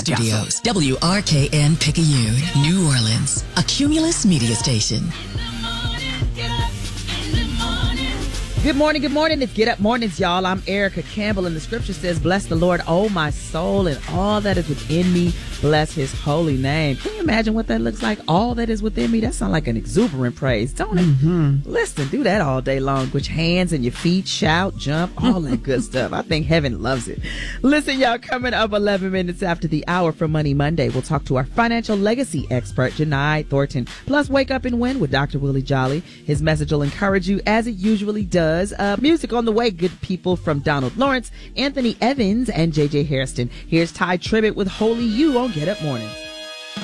Studios. WRKN Picayune, New Orleans. A Cumulus media station. Good morning. It's Get Up Mornings, y'all. I'm Erica Campbell, and the scripture says, bless the Lord, oh my soul, and all that is within me. Bless his holy name. Can you imagine what that looks like? All that is within me? That sounds like an exuberant praise, don't it? Mm-hmm. Listen, do that all day long. With your hands and your feet, shout, jump, all that good stuff. I think heaven loves it. Listen, y'all, coming up 11 minutes after the hour for Money Monday, we'll talk to our financial legacy expert, Janai Thornton. Plus, Wake Up and Win with Dr. Willie Jolly. His message will encourage you as it usually does. Music on the way, good people, from Donald Lawrence, Anthony Evans, and JJ Hairston. Here's Ty Tribbett with Holy You on Get Up Mornings.